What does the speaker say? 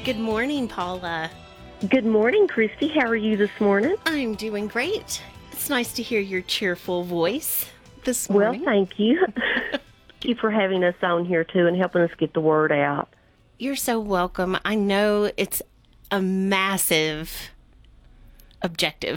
Good morning, Paula. Good morning, Christy. How are you this morning? I'm doing great. It's nice to hear your cheerful voice this Well, morning. thank you. Thank you for having us on here, too, and helping us get the word out. You're so welcome. I know it's a massive objective